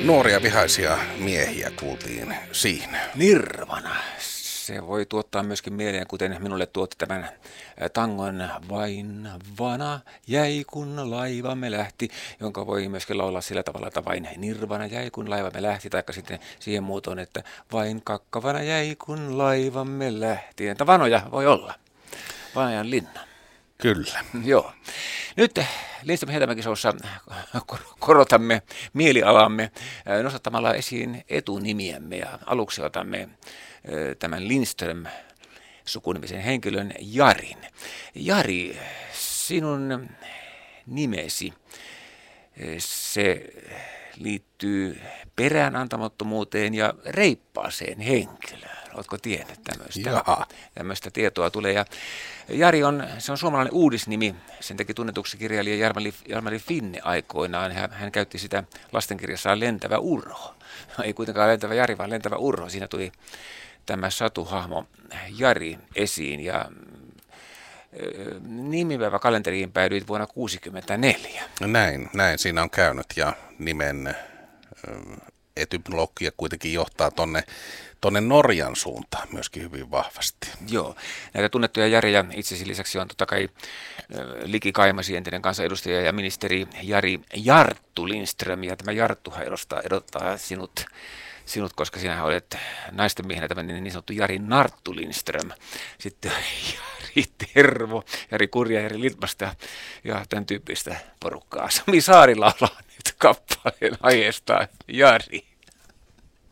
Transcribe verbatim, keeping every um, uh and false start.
Nuoria vihaisia miehiä kuultiin siinä. Nirvana. Se voi tuottaa myöskin mieleen, kuten minulle tuotti tämän tangon Vain vana jäi kun laivamme lähti, jonka voi myöskin laulaa sillä tavalla, että vain Nirvana jäi kun laivamme lähti, taikka sitten siihen muutoin, että vain kakkavana jäi kun laivamme lähti. Entä vanoja voi olla? Vanajan linna. Kyllä. Joo. Nyt Lindström Hetemäki-showssa korotamme mielialamme nostattamalla esiin etunimiämme ja aluksi otamme tämän Lindström-sukunimisen henkilön Jarin. Jari, sinun nimesi, se liittyy peräänantamattomuuteen ja reippaaseen henkilöön. Oletko tiennyt tämmöistä? Tämmöistä tietoa tulee. Ja Jari on, se on suomalainen uudisnimi. Sen teki tunnetuksi kirjailija Jalmari, Jalmari Finne aikoinaan. Hän, hän käytti sitä lastenkirjassaan Lentävä Urho. Ei kuitenkaan Lentävä Jari, vaan Lentävä Urho. Siinä tuli tämä satuhahmo Jari esiin. Ja nimipäivä kalenteriin päädyit vuonna tuhatyhdeksänsataakuusikymmentäneljä. Näin, näin siinä on käynyt ja nimen etymologia kuitenkin johtaa tonne, tonne Norjan suuntaan myöskin hyvin vahvasti. Joo, näitä tunnettuja Jareja itsesi lisäksi on totta kai Liki Kaimasi, entinen kansanedustaja ja ministeri Jari Jarttu Lindström, ja tämä Jarttuhan edustaa, edottaa sinut, sinut, koska sinähän olet naisten miehenä tämä niin sanottu Jari Narttu Lindström. Sitten Jari Tervo, Jari Kurja, Jari Litmasta ja tämän tyyppistä porukkaa. Sami Saari laulaa nyt kappaleen aiheesta Jari.